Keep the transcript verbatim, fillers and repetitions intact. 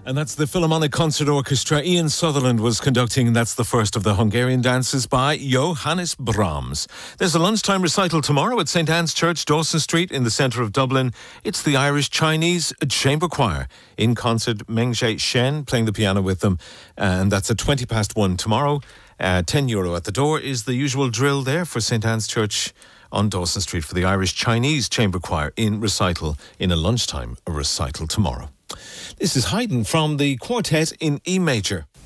And that's the Philharmonic Concert Orchestra. Ian Sutherland was conducting, and that's the first of the Hungarian dances by Johannes Brahms. There's a lunchtime recital tomorrow at Saint Anne's Church, Dawson Street, in the centre of Dublin. It's the Irish Chinese Chamber Choir. In concert, Mengzhe Shen playing the piano with them. And that's at twenty past one tomorrow. Uh, ten euro at the door is the usual drill there for Saint Anne's Church on Dawson Street for the Irish Chinese Chamber Choir in recital, in a lunchtime recital tomorrow. This is Haydn from the Quartet in E major.